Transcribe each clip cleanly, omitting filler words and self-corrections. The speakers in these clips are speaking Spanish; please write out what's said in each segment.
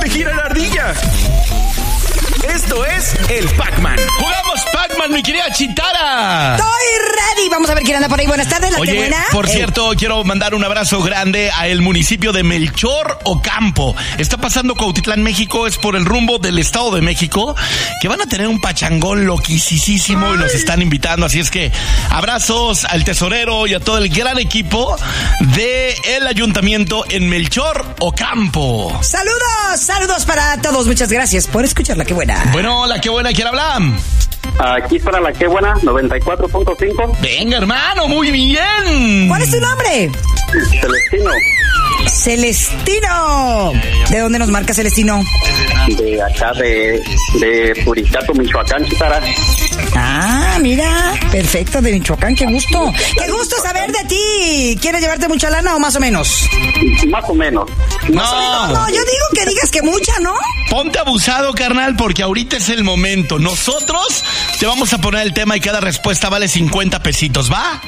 gira la ardilla. Esto es el Pac-Man. ¡Jugamos Pac-Man, mi querida Chitara! Estoy ready. Vamos a ver quién anda por ahí. Buenas tardes, la Oye, que buena. por cierto, quiero mandar un abrazo grande al municipio de Melchor Ocampo. Está pasando Cuautitlán, México. Es por el rumbo del Estado de México, que van a tener un pachangón loquisísimo y nos están invitando. Así es que abrazos al tesorero y a todo el gran equipo del ayuntamiento en Melchor Ocampo. Saludos para todos. Muchas gracias por escuchar La Que Buena. Bueno, La Que Buena, ¿quién habla? Aquí para La Que Buena, 94.5. Venga, hermano, muy bien. ¿Cuál es tu nombre? Celestino. ¿De dónde nos marca Celestino? De acá de Puricato, Michoacán, Chitara. Ah, mira, perfecto, de Michoacán, qué gusto. Qué gusto saber de ti. ¿Quieres llevarte mucha lana o más o menos? Más o menos. No, yo digo que digas que mucha, ¿no? Ponte abusado, carnal, porque ahorita es el momento. Nosotros te vamos a poner el tema y cada respuesta vale 50 pesitos, ¿va?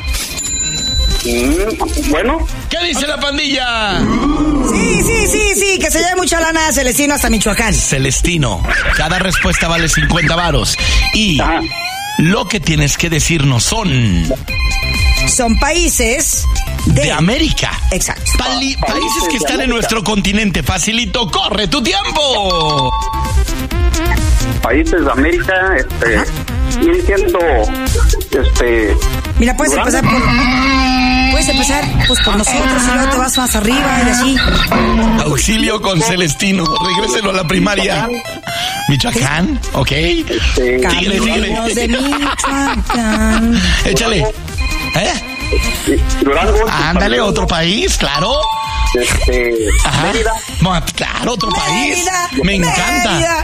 Bueno. ¿Qué dice la pandilla? Sí, que se lleve mucha lana Celestino hasta Michoacán. Celestino, cada respuesta vale 50 varos. Y lo que tienes que decirnos son países de América. Exacto. Países que están en nuestro continente. Facilito, corre tu tiempo. Países de América, viene siendo, Mira, puedes empezar pues por nosotros y luego te vas más arriba y así. Auxilio con Celestino. Regréselo a la primaria. Michoacán, ok. Caminos de Michoacán. Échale. Durango. Ándale, otro país, claro. Mérida. Claro, otro país. Mérida, Me encanta. Mérida.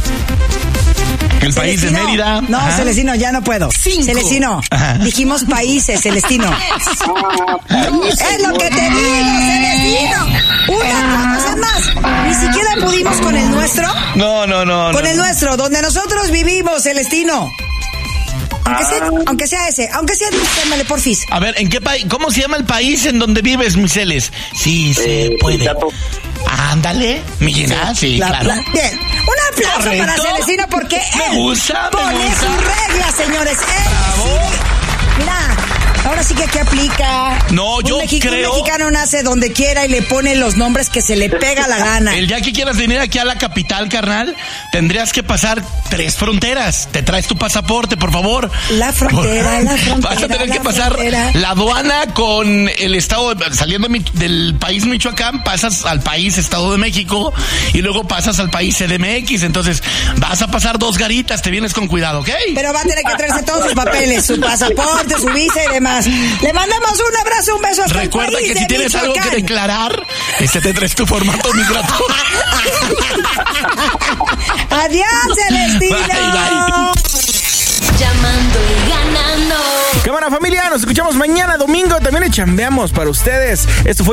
El país de Mérida. No, Celestino, ya no puedo. 5. Celestino, dijimos países, Celestino. Es lo que te digo, Celestino. Una cosa más. Ni siquiera pudimos con el nuestro. No. Con el nuestro, donde nosotros vivimos, Celestino. Aunque sea ese, llámale porfis. A ver, ¿en qué país? ¿Cómo se llama el país en donde vives, Miceles? Sí, se puede. Ándale, Millena, sí, claro. Bien, un aplauso para Celestino porque él pone sus reglas, señores. Mira, ahora sí que aquí aplica. No, yo creo. Un mexicano nace donde quiera y le pone los nombres que se le pega la gana. El día que quieras venir aquí a la capital, carnal, tendrías que pasar 3 fronteras. Te traes tu pasaporte, por favor. La frontera. Vas a tener que pasar la aduana con el estado, saliendo del país Michoacán, pasas al país Estado de México y luego pasas al país CDMX. Entonces, vas a pasar 2 garitas, te vienes con cuidado, ¿ok? Pero va a tener que traerse todos sus papeles, su pasaporte, su visa y demás. Le mandamos un abrazo, un beso hasta Recuerda el país que si tienes Michoacán. algo que declarar, te traes tu formato migratorio. Adiós, Celestino. Bye. Llamando y ganando. Cámara familia, nos escuchamos mañana domingo. También le chambeamos para ustedes. Esto fue